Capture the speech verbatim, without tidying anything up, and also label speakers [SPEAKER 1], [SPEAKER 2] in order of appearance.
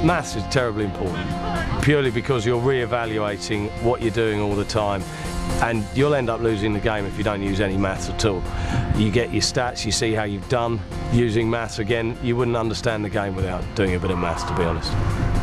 [SPEAKER 1] Maths is terribly important, purely because you're re-evaluating what you're doing all the time, and you'll end up losing the game if you don't use any maths at all. You get your stats, you see how you've done using maths again. You wouldn't understand the game without doing a bit of maths, to be honest.